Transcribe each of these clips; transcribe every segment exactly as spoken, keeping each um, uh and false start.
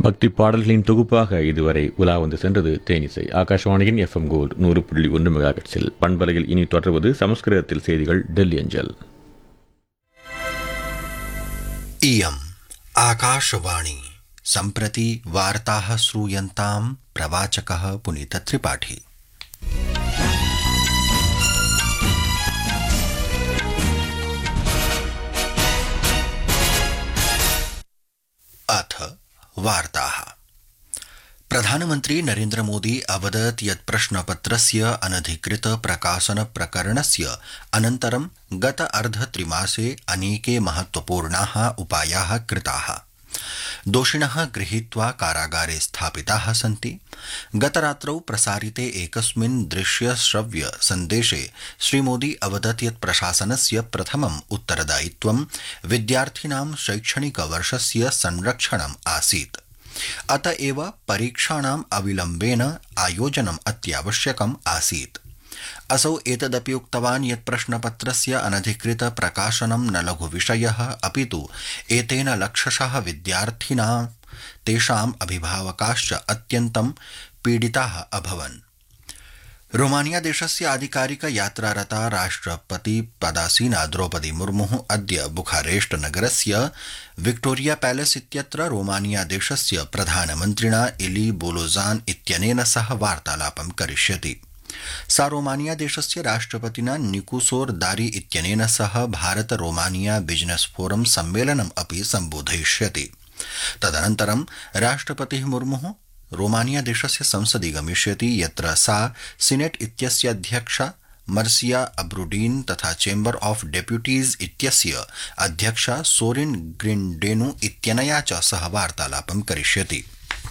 பக்தி பாடல்களின் தொகுப்பாக இதுவரை உலா வந்து சென்றது தேனிசை. ஆகாஷவாணியின் எஃப்எம் கோல்டு நூறு புள்ளி ஒன்று மெகாஹெர்ட்ஸில். பண்பலையில் இனி தொடர்வது சமஸ்கிருதத்தில் செய்திகள் டெல்லி அஞ்சல். इयम् आकाशवाणी सम्प्रति वार्ताः श्रूयन्तां प्रवाचकः पुनीतत्रिपाठी। अथ वार्ताः। प्रधानमन्त्री नरेन्द्र मोदी अवदत् यत् प्रश्नपत्रस्य अनधिकृत प्रकाशन प्रकरणस्य अनन्तरं गत अर्धत्रिमासे अनेके महत्वपूर्णाः उपायाः कृताः। दोषिणः गृहीत्वा कारागारे स्थापिताः सन्ति। गतरात्रौ प्रसारिते एकस्मिन् दृश्य श्रव्य सन्देशे श्रीमोदी अवदत् यत् प्रशासनस्य प्रथमम् उत्तरदायित्वं विद्यार्थिनां शैक्षणिकवर्षस्य संरक्षणम् आसीत्। अत एव परीक्षाणाम् अविलम्बेन आयोजनम् अत्यावश्यकम् आसीत्। असौ एतदपि उक्तवान् यत् प्रश्नपत्रस्य अनधिकृत प्रकाशनं न लघुविषयः, अपितु एतेन लक्षशः विद्यार्थिनां तेषाम् अभिभावकाश्च अत्यन्तं पीडिताः अभवन्। रोमानिया देशस्य आधिकारिक यात्रारता राष्ट्रपति पदासीना द्रौपदी मुर्मुः अद्य बुखारेस्ट नगरस्य विक्टोरिया पैलेस इत्यत्र रोमानिया देशस्य प्रधानमन्त्रिणा इली बोलोजान इत्यनेन सह वार्तालापं करिष्यति। सा रोमानिया देशस्य राष्ट्रपतिना निकुसोर दारी इत्यनेन सह भारत रोमानिया बिजनेस फोरम सम्मेलनम् अपि सम्बोधयिष्यति। तदनन्तरं राष्ट्रपतिः मुर्मुः रोमानिया देशस्य संसदि गमिष्यति, यत्र सा सीनेट इत्यस्य अध्यक्षा मर्सिया अब्रुडीन तथा चेम्बर ऑफ डेप्यूटीज इत्यस्य अध्यक्षा सोरिन ग्रिन्डेनु इत्यनया च सह वार्तालापं करिष्यति।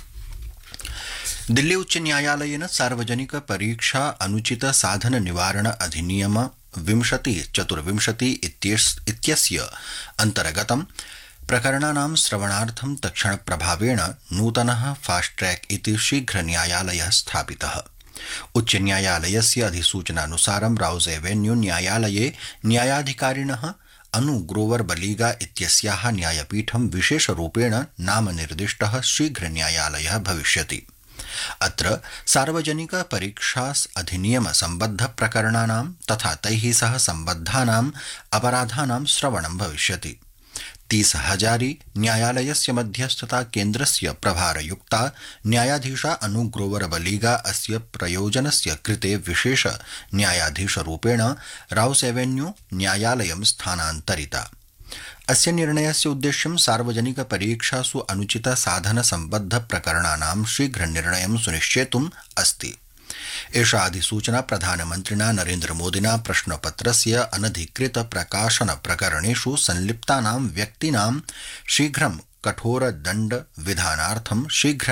दिल्ली उच्च न्यायालयेन सार्वजनिक परीक्षा अनुचित साधन निवारण अधिनियम विंशति चतुर्विंशति इत्यस्य अंतर्गतं प्रकरणानां श्रवणार्थं तत्क्षण प्रभावेण नूतनः फास्ट ट्रैक इति शीघ्र न्यायालयः स्थापितः। उच्च न्यायालयस्य अधिसूचनानुसारं राउज एवेन्यू न्यायालये न्यायाधिकारिणः अनु ग्रोवर बलीगा इत्यस्याः न्यायपीठं विशेषरूपेण नामनिर्दिष्टः शीघ्र न्यायालयः भविष्यति। अत्र सार्वजनिक परीक्षा अधिनियम सम्बद्ध प्रकरणानां तथा तैः सह सम्बद्धानाम् अपराधानां श्रवणं भविष्यति। तीस हजारी न्यायालयस्य मध्यस्थता केन्द्रस्य प्रभारयुक्ता न्यायाधीशा अनु ग्रोवर बलीगा अस्य प्रयोजनस्य कृते विशेष न्यायाधीशरूपेण राउस एवेन्यू न्यायालयं स्थानान्तरिता। अस्य निर्णयस्य उद्देश्यं सार्वजनिक परीक्षासु अनुचित साधन सम्बद्ध प्रकरणानां शीघ्र निर्णयं सुनिश्चेतुम् अस्ति। एषा अधिसूचना प्रधानमन्त्रिणा नरेन्द्र मोदिना प्रश्नपत्रस्य अनधिकृत प्रकाशन प्रकरणेषु संलिप्तानां व्यक्तीनां शीघ्रं कठोर दण्ड विधानार्थं शीघ्र